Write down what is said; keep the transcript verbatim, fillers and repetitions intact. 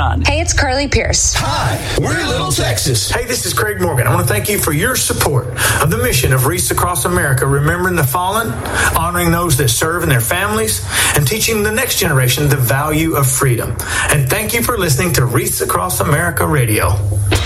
on? Hey, it's Carly Pierce. Hi, we're Little Texas. Hey, this is Craig Morgan. I want to thank you for your support of the mission of Wreaths Across America, remembering the fallen, honoring those that serve and their families, and teaching the next generation the value of freedom. And thank you for listening to Wreaths Across America Radio.